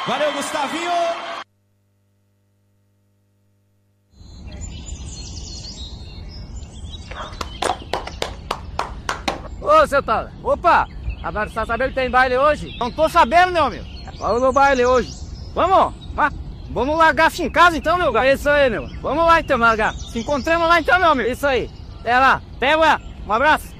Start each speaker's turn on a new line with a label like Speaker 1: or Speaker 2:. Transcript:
Speaker 1: Valeu, Gustavinho!
Speaker 2: Ô, seu Tala. Opa! Agora você tá sabendo que tem baile hoje? Não tô sabendo, não, meu. Vamos no baile hoje. Vamos? Vamos largar assim em casa então, meu garoto. Isso aí, meu. Vamos lá então, largar. Se encontramos lá então, meu amigo. Isso aí. Até lá. Até lá. Um abraço.